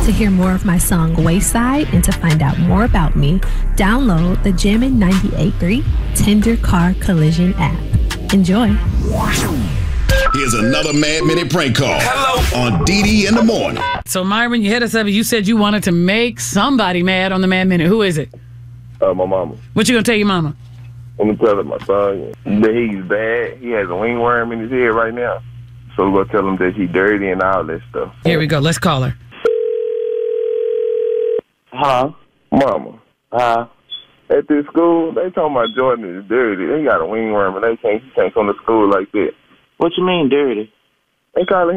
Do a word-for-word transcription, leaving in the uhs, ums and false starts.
To hear more of my song Wayside and to find out more about me, download the Jammin' ninety-eight point three Tender Car Collision app. Enjoy. Here's another Mad Minute prank call. Hello. On D D in the morning. So, Myron, you hit us up and you said you wanted to make somebody mad on the Mad Minute. Who is it? Uh, my mama. What you gonna tell your mama? I'm gonna tell her my son that he's bad. He has a wingworm in his head right now. So we're gonna tell him that he's dirty and all that stuff. Here we go. Let's call her. Huh? Mama. Huh? At this school, they talking about Jordan is dirty. They got a wingworm and they can't, he can't come to school like that. What you mean dirty? They calling